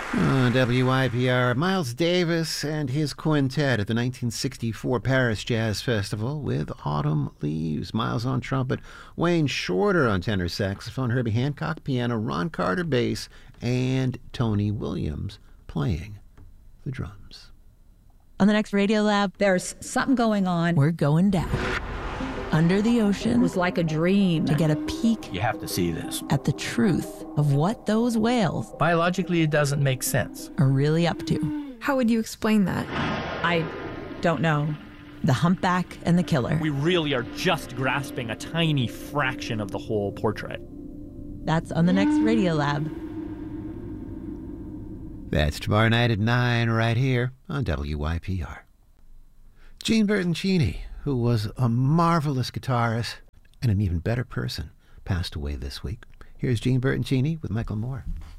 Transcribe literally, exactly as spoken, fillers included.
On W I P R, Miles Davis and his quintet at the nineteen sixty-four Paris Jazz Festival with Autumn Leaves. Miles on trumpet, Wayne Shorter on tenor saxophone, Herbie Hancock piano, Ron Carter bass, and Tony Williams playing the drums. On the next Radio Lab, there's something going on. We're going down under the ocean. It was like a dream. To get a peek. You have to see this. At the truth of what those whales, biologically, it doesn't make sense, are really up to. How would you explain that? I don't know. The Humpback and the Killer. We really are just grasping a tiny fraction of the whole portrait. That's on the next Radio Lab. That's tomorrow night at nine right here on W Y P R. Gene Bertoncini, who was a marvelous guitarist and an even better person, passed away this week. Here's Gene Bertoncini with Michael Moore.